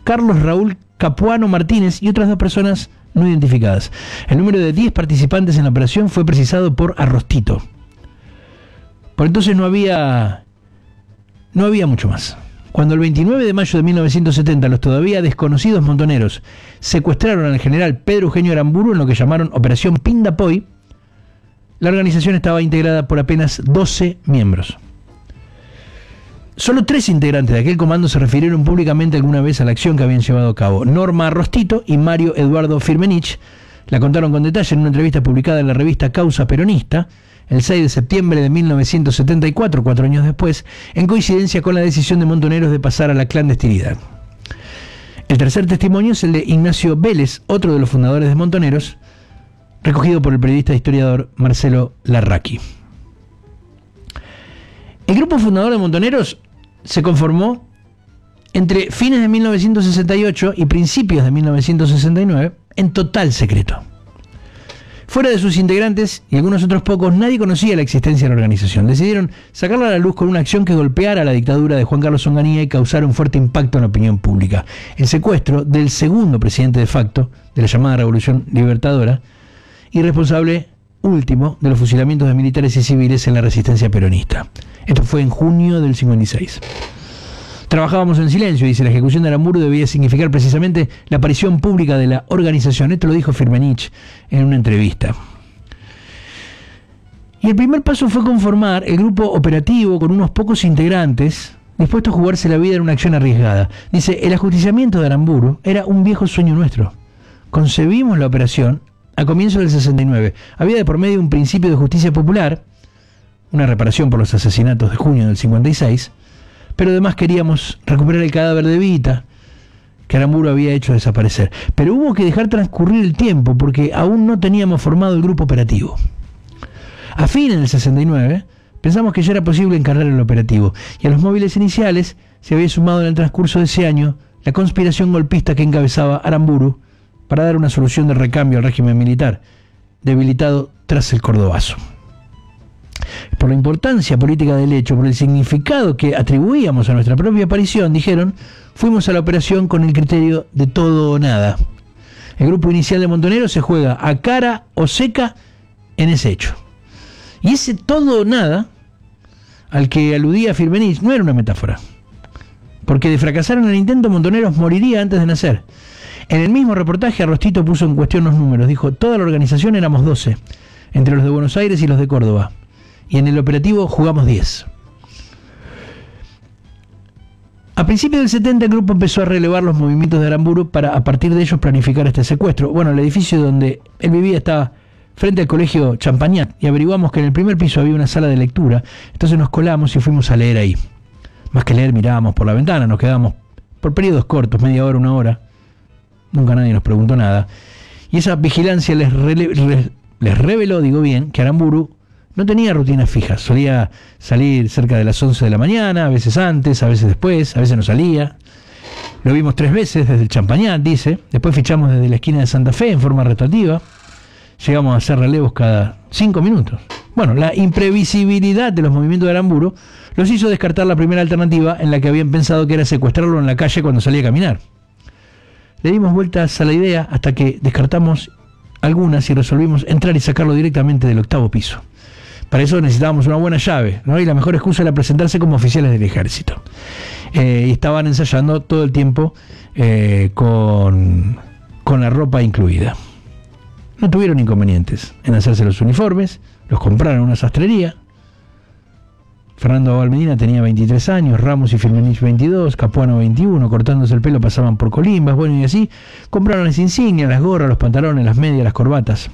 Carlos Raúl Capuano Martínez y otras 2 personas no identificadas. El número de 10 participantes en la operación fue precisado por Arrostito. Por entonces no había mucho más. Cuando el 29 de mayo de 1970 los todavía desconocidos montoneros secuestraron al general Pedro Eugenio Aramburu en lo que llamaron Operación Pindapoy, la organización estaba integrada por apenas 12 miembros. Solo 3 integrantes de aquel comando se refirieron públicamente alguna vez a la acción que habían llevado a cabo: Norma Arrostito y Mario Eduardo Firmenich. La contaron con detalle en una entrevista publicada en la revista Causa Peronista el 6 de septiembre de 1974, 4 años después, en coincidencia con la decisión de Montoneros de pasar a la clandestinidad. El tercer testimonio es el de Ignacio Vélez, otro de los fundadores de Montoneros, recogido por el periodista e historiador Marcelo Larraqui. El grupo fundador de Montoneros se conformó entre fines de 1968 y principios de 1969 en total secreto. Fuera de sus integrantes y algunos otros pocos, nadie conocía la existencia de la organización. Decidieron sacarla a la luz con una acción que golpeara la dictadura de Juan Carlos Onganía y causara un fuerte impacto en la opinión pública: el secuestro del segundo presidente de facto de la llamada Revolución Libertadora y responsable último de los fusilamientos de militares y civiles en la resistencia peronista. Esto fue en junio del 56. Trabajábamos en silencio, dice. La ejecución de Aramburu debía significar precisamente la aparición pública de la organización. Esto lo dijo Firmenich en una entrevista. Y el primer paso fue conformar el grupo operativo con unos pocos integrantes dispuestos a jugarse la vida en una acción arriesgada. Dice: el ajusticiamiento de Aramburu era un viejo sueño nuestro. Concebimos la operación a comienzos del 69. Había de por medio un principio de justicia popular, una reparación por los asesinatos de junio del 56, pero además queríamos recuperar el cadáver de Vita, que Aramburu había hecho desaparecer. Pero hubo que dejar transcurrir el tiempo porque aún no teníamos formado el grupo operativo. A fines del 69 pensamos que ya era posible encargar el operativo, y a los móviles iniciales se había sumado en el transcurso de ese año la conspiración golpista que encabezaba Aramburu para dar una solución de recambio al régimen militar, debilitado tras el Cordobazo. Por la importancia política del hecho, por el significado que atribuíamos a nuestra propia aparición, dijeron, fuimos a la operación con el criterio de todo o nada. El grupo inicial de Montoneros se juega a cara o seca en ese hecho. Y ese todo o nada al que aludía Firmenich no era una metáfora, porque de fracasar en el intento, Montoneros moriría antes de nacer. En el mismo reportaje, Arrostito puso en cuestión los números. Dijo: toda la organización éramos 12, entre los de Buenos Aires y los de Córdoba, y en el operativo jugamos 10. A principios del 70 el grupo empezó a relevar los movimientos de Aramburu para a partir de ellos planificar este secuestro. Bueno, el edificio donde él vivía estaba frente al colegio Champagnat y averiguamos que en el primer piso había una sala de lectura. Entonces nos colamos y fuimos a leer ahí. Más que leer, mirábamos por la ventana, nos quedábamos por periodos cortos, media hora, 1 hora. Nunca nadie nos preguntó nada. Y esa vigilancia les reveló, que Aramburu no tenía rutinas fijas. Solía salir cerca de las 11 de la mañana, a veces antes, a veces después, a veces no salía. Lo vimos 3 veces desde el Champagnat, dice. Después fichamos desde la esquina de Santa Fe en forma rotativa. Llegamos a hacer relevos cada 5 minutos. Bueno, la imprevisibilidad de los movimientos de Aramburu los hizo descartar la primera alternativa, en la que habían pensado que era secuestrarlo en la calle cuando salía a caminar. Le dimos vueltas a la idea hasta que descartamos algunas y resolvimos entrar y sacarlo directamente del 8º piso. Para eso necesitábamos una buena llave, ¿no? Y la mejor excusa era presentarse como oficiales del ejército. Y estaban ensayando todo el tiempo con la ropa incluida. No tuvieron inconvenientes en hacerse los uniformes, los compraron en una sastrería. Fernando Abal Medina tenía 23 años, Ramos y Firmenich 22, Capuano 21, cortándose el pelo pasaban por colimbas, bueno, y así compraron las insignias, las gorras, los pantalones, las medias, las corbatas.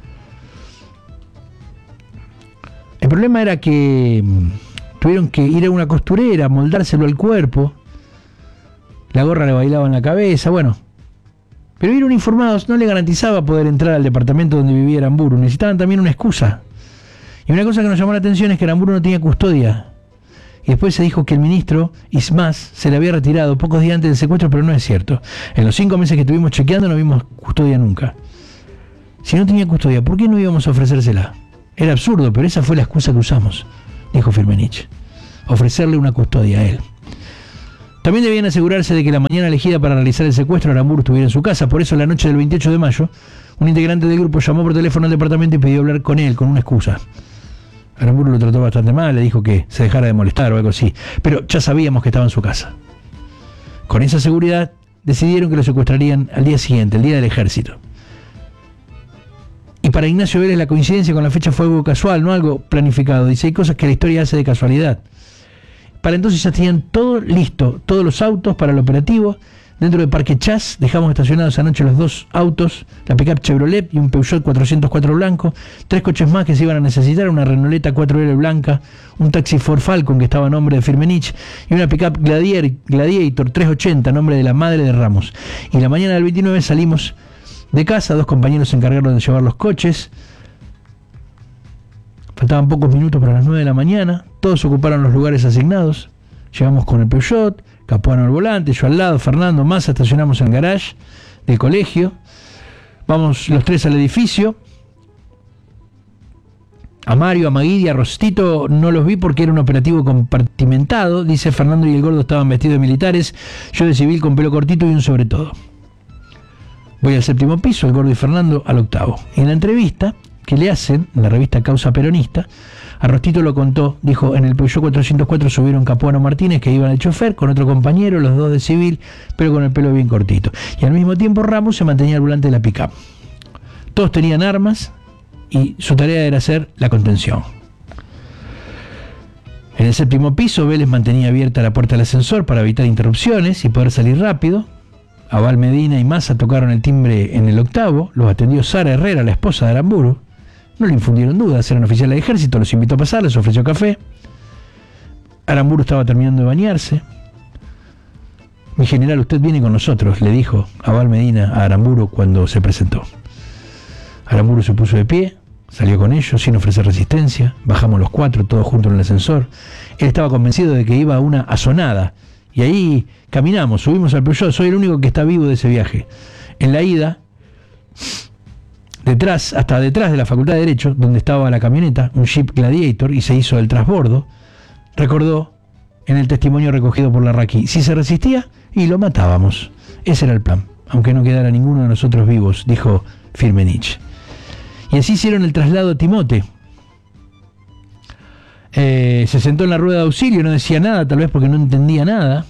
El problema era que tuvieron que ir a una costurera, moldárselo al cuerpo, la gorra le bailaba en la cabeza, bueno. Pero ir uniformados no le garantizaba poder entrar al departamento donde vivía Aramburu, necesitaban también una excusa. Y una cosa que nos llamó la atención es que Aramburu no tenía custodia. Y después se dijo que el ministro Ismás se le había retirado pocos días antes del secuestro, pero no es cierto. En los 5 meses que estuvimos chequeando no vimos custodia nunca. Si no tenía custodia, ¿por qué no íbamos a ofrecérsela? Era absurdo, pero esa fue la excusa que usamos, dijo Firmenich. Ofrecerle una custodia a él. También debían asegurarse de que la mañana elegida para realizar el secuestro Aramburu estuviera en su casa. Por eso, la noche del 28 de mayo, un integrante del grupo llamó por teléfono al departamento y pidió hablar con él, con una excusa. Aramburu lo trató bastante mal, le dijo que se dejara de molestar o algo así, pero ya sabíamos que estaba en su casa. Con esa seguridad, decidieron que lo secuestrarían al día siguiente, el día del ejército. Y para Ignacio Vélez la coincidencia con la fecha fue algo casual, no algo planificado. Dice, hay cosas que la historia hace de casualidad. Para entonces ya tenían todo listo, todos los autos para el operativo. Dentro de Parque Chas dejamos estacionados anoche los 2 autos, la pick-up Chevrolet y un Peugeot 404 blanco, 3 coches más que se iban a necesitar, una Renoleta 4L blanca, un taxi Ford Falcon que estaba a nombre de Firmenich y una pick-up Gladiator 380 a nombre de la madre de Ramos. Y la mañana del 29 salimos de casa, 2 compañeros se encargaron de llevar los coches. Faltaban pocos minutos para las 9 de la mañana, todos ocuparon los lugares asignados. Llegamos con el Peugeot, Capuano al volante, yo al lado, Fernando, Massa, estacionamos en el garage del colegio. Vamos los 3 al edificio. A Mario, a Maguidi, a Rostito no los vi porque era un operativo compartimentado. Dice, Fernando y el gordo estaban vestidos de militares, yo de civil con pelo cortito y un sobre todo. Voy al 7º piso, el gordo y Fernando al 8º. Y en la entrevista que le hacen, en la revista Causa Peronista, a Rostito lo contó, dijo, en el Peugeot 404 subieron Capuano Martínez, que iban al chofer, con otro compañero, los 2 de civil, pero con el pelo bien cortito. Y al mismo tiempo Ramos se mantenía al volante de la pick-up. Todos tenían armas y su tarea era hacer la contención. En el 7º piso, Vélez mantenía abierta la puerta del ascensor para evitar interrupciones y poder salir rápido. Abal Medina y Massa tocaron el timbre en el 8º, los atendió Sara Herrera, la esposa de Aramburu. No le infundieron dudas, eran oficiales del ejército, los invitó a pasar, les ofreció café. Aramburu estaba terminando de bañarse. Mi general, usted viene con nosotros, le dijo Abal Medina a Aramburu cuando se presentó. Aramburu se puso de pie, salió con ellos sin ofrecer resistencia, bajamos los 4, todos juntos en el ascensor. Él estaba convencido de que iba a una azonada, y ahí caminamos, subimos al Peugeot, soy el único que está vivo de ese viaje. En la ida, hasta detrás de la Facultad de Derecho, donde estaba la camioneta, un Jeep Gladiator, y se hizo el transbordo, recordó en el testimonio recogido por Larraqui, si se resistía, y lo matábamos. Ese era el plan, aunque no quedara ninguno de nosotros vivos, dijo Firmenich. Y así hicieron el traslado a Timote. Se sentó en la rueda de auxilio, no decía nada, tal vez porque no entendía nada.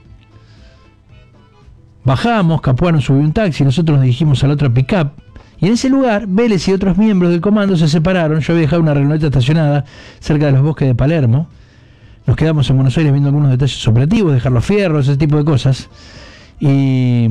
Bajamos, Capuano subió un taxi, nosotros nos dirigimos a la otra pick-up. Y en ese lugar, Vélez y otros miembros del comando se separaron. Yo había dejado una Renoleta estacionada cerca de los bosques de Palermo. Nos quedamos en Buenos Aires viendo algunos detalles operativos, dejar los fierros, ese tipo de cosas. Y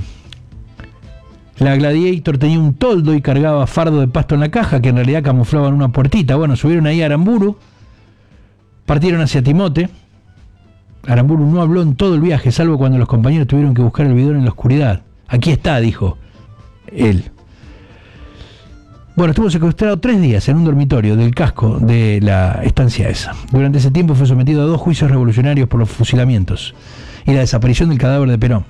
la Gladiator tenía un toldo y cargaba fardo de pasto en la caja, que en realidad camuflaban una puertita. Bueno, subieron ahí a Aramburu, partieron hacia Timote. Aramburu no habló en todo el viaje, salvo cuando los compañeros tuvieron que buscar el bidón en la oscuridad. Aquí está, dijo él. Bueno, estuvo secuestrado 3 días en un dormitorio del casco de la estancia esa. Durante ese tiempo fue sometido a 2 juicios revolucionarios por los fusilamientos y la desaparición del cadáver de Perón.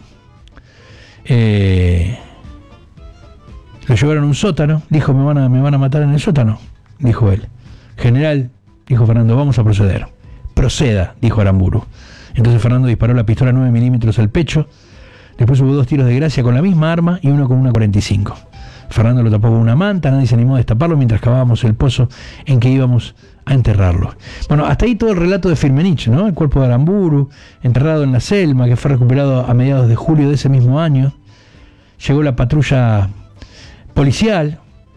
Lo llevaron a un sótano, dijo, me van a matar en el sótano, dijo él. General, dijo Fernando, vamos a proceder. Proceda, dijo Aramburu. Entonces Fernando disparó la pistola 9 milímetros al pecho, después hubo 2 tiros de gracia con la misma arma y uno con una 45. Fernando lo tapó con una manta, nadie se animó a destaparlo mientras cavábamos el pozo en que íbamos a enterrarlo. Bueno, hasta ahí todo el relato de Firmenich, ¿no? El cuerpo de Aramburu, enterrado en la Selma, que fue recuperado a mediados de julio de ese mismo año. Llegó la patrulla policial,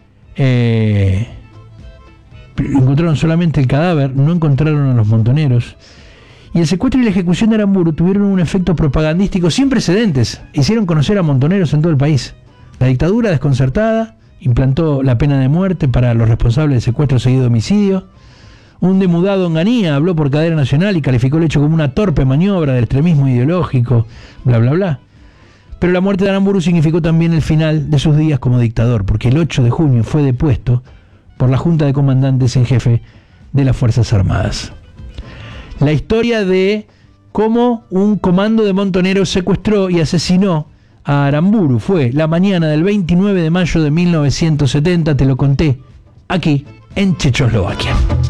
encontraron solamente el cadáver, no encontraron a los montoneros. Y el secuestro y la ejecución de Aramburu tuvieron un efecto propagandístico sin precedentes. Hicieron conocer a montoneros en todo el país. La dictadura, desconcertada, implantó la pena de muerte para los responsables de secuestro seguido de homicidio. Un demudado Onganía habló por cadena nacional y calificó el hecho como una torpe maniobra del extremismo ideológico, bla, bla, bla. Pero la muerte de Aramburu significó también el final de sus días como dictador, porque el 8 de junio fue depuesto por la Junta de Comandantes en Jefe de las Fuerzas Armadas. La historia de cómo un comando de montoneros secuestró y asesinó a Aramburu fue la mañana del 29 de mayo de 1970, te lo conté aquí en Checoslovaquia.